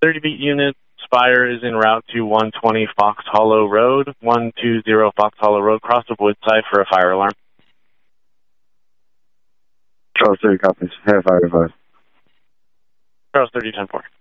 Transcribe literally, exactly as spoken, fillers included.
thirty beat unit, Spire is en route to one twenty Fox Hollow Road, one two zero Fox Hollow Road, cross of Woodside for a fire alarm. Charles thirty copies. Have fire advised. Charles thirty, ten four.